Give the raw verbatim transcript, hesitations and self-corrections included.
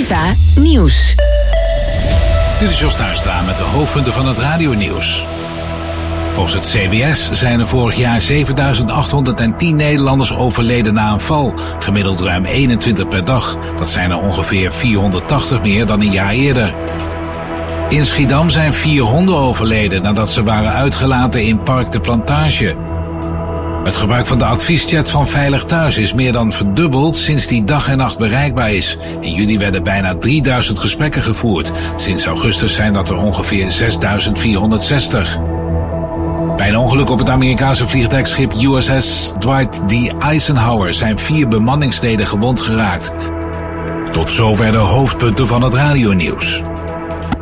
Viva Nieuws. Dit is Jos Tuinstra met de hoofdpunten van het radionieuws. Volgens het C B S zijn er vorig jaar zevenduizend achthonderdtien Nederlanders overleden na een val. Gemiddeld ruim eenentwintig per dag. Dat zijn er ongeveer vierhonderdtachtig meer dan een jaar eerder. In Schiedam zijn vier honden overleden nadat ze waren uitgelaten in Park de Plantage. Het gebruik van de advieschat van Veilig Thuis is meer dan verdubbeld sinds die dag en nacht bereikbaar is. In juli werden bijna drieduizend gesprekken gevoerd. Sinds augustus zijn dat er ongeveer zesduizend vierhonderdzestig. Bij een ongeluk op het Amerikaanse vliegdekschip U S S Dwight D. Eisenhower zijn vier bemanningsleden gewond geraakt. Tot zover de hoofdpunten van het radionieuws.